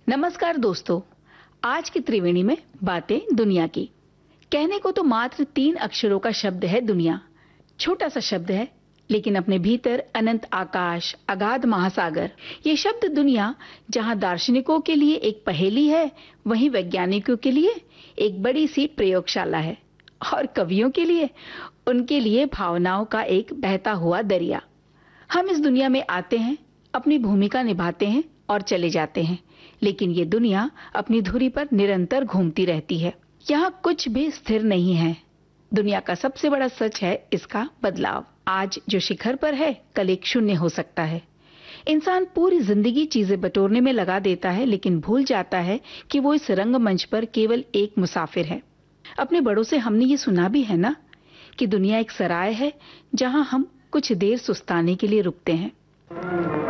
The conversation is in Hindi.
नमस्कार दोस्तों, आज की त्रिवेणी में बातें दुनिया की। कहने को तो मात्र 3 अक्षरों का शब्द है दुनिया। छोटा सा शब्द है, लेकिन अपने भीतर अनंत आकाश, अगाध महासागर। ये शब्द दुनिया जहां दार्शनिकों के लिए एक पहेली है, वहीं वैज्ञानिकों के लिए एक बड़ी सी प्रयोगशाला है, और कवियों के लिए उनके लिए भावनाओं का एक बहता हुआ दरिया। हम इस दुनिया में आते हैं, अपनी भूमिका निभाते हैं और चले जाते हैं, लेकिन ये दुनिया अपनी धुरी पर निरंतर घूमती रहती है। यहाँ कुछ भी स्थिर नहीं है। दुनिया का सबसे बड़ा सच है इसका बदलाव। आज जो शिखर पर है, कल एक शून्य हो सकता है। इंसान पूरी जिंदगी चीजें बटोरने में लगा देता है, लेकिन भूल जाता है कि वो इस रंगमंच पर केवल एक मुसाफिर है। अपने बड़ों से हमने ये सुना भी है ना, कि दुनिया एक सराय है जहाँ हम कुछ देर सुस्ताने के लिए रुकते हैं।